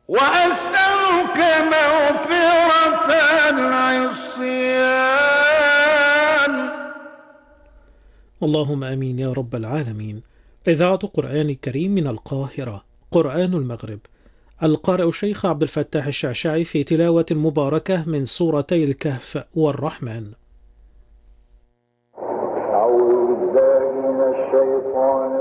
وأسألك مغفرة العصيان. اللهم آمين يا رب العالمين. إذاعة قرآن الكريم من القاهرة، قرآن المغرب. القارئ الشيخ عبد الفتاح الشعشعي في تلاوة مباركة من سورتي الكهف والرحمن. أعوذ بالله من الشيطان